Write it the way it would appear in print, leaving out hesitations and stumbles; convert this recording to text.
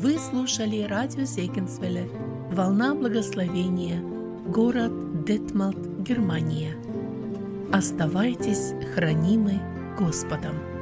Вы слушали радио Зегенсвелле «Волна благословения», город Детмалт, Германия. Оставайтесь хранимы Господом.